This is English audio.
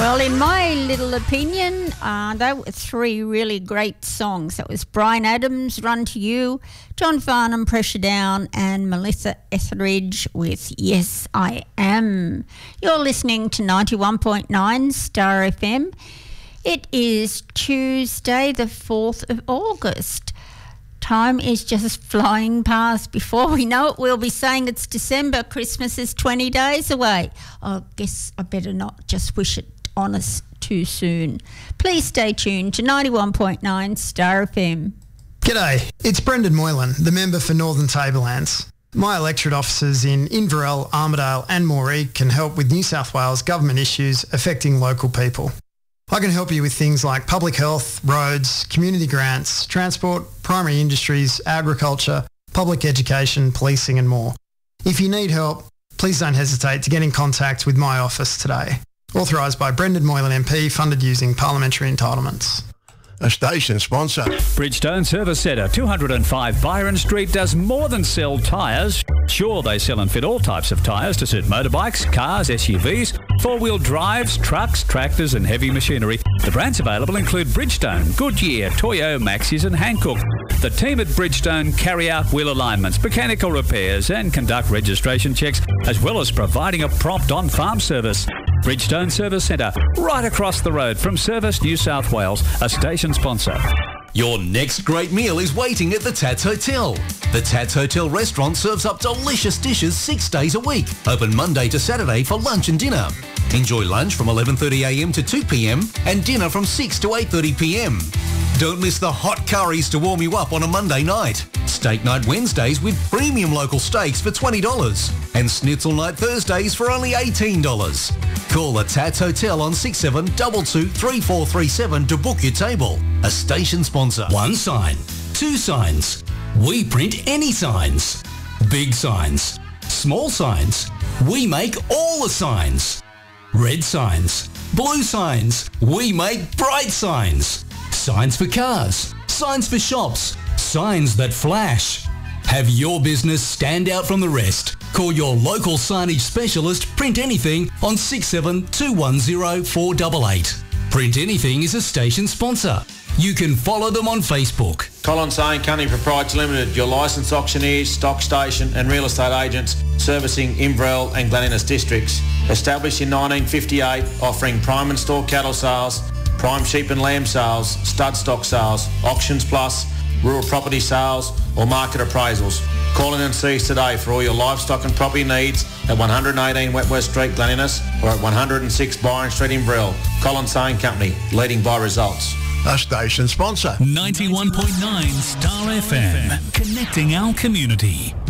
Well, in my little opinion, they were three really great songs. That was Bryan Adams, Run to You, John Farnham, Pressure Down, and Melissa Etheridge with Yes, I Am. You're listening to 91.9 Star FM. It is Tuesday, the 4th of August. Time is just flying past. Before we know it, we'll be saying it's December. Christmas is 20 days away. I guess I better not just wish it on us too soon. Please stay tuned to 91.9 Star FM. G'day, it's Brendan Moylan, the member for Northern Tablelands. My electorate officers in Inverell, Armidale and Moree can help with New South Wales government issues affecting local people. I can help you with things like public health, roads, community grants, transport, primary industries, agriculture, public education, policing and more. If you need help, please don't hesitate to get in contact with my office today. Authorised by Brendan Moylan MP, funded using parliamentary entitlements. A station sponsor. Bridgestone Service Centre, 205 Byron Street, does more than sell tyres. Sure, they sell and fit all types of tyres to suit motorbikes, cars, SUVs, four-wheel drives, trucks, tractors and heavy machinery. The brands available include Bridgestone, Goodyear, Toyo, Maxxis and Hankook. The team at Bridgestone carry out wheel alignments, mechanical repairs and conduct registration checks, as well as providing a prompt on-farm service. Bridgestone Service Centre, right across the road from Service New South Wales, a station sponsor. Your next great meal is waiting at the Tats Hotel. The Tats Hotel restaurant serves up delicious dishes 6 days a week, open Monday to Saturday for lunch and dinner. Enjoy lunch from 11:30am to 2pm and dinner from 6 to 8:30pm. Don't miss the hot curries to warm you up on a Monday night. Steak night Wednesdays with premium local steaks for $20 and schnitzel night Thursdays for only $18. Call the Tats Hotel on 67223437 to book your table. A station sponsor. One sign, two signs. We print any signs. Big signs, small signs. We make all the signs. Red signs, blue signs. We make bright signs. Signs for cars, signs for shops, signs that flash. Have your business stand out from the rest. Call your local signage specialist, Print Anything, on 67210488. Print Anything is a station sponsor. You can follow them on Facebook. Colin Sain Company Proprietary Limited, your licensed auctioneers, stock station and real estate agents servicing Inverell and Glen Innes districts. Established in 1958, offering prime and store cattle sales, prime sheep and lamb sales, stud stock sales, auctions plus, rural property sales or market appraisals. Call in and see us today for all your livestock and property needs at 118 Wentworth Street, Glen Innes, or at 106 Byron Street, Inverell. Colin Sain Company, leading by results. A station sponsor. 91.9 Star FM, connecting our community.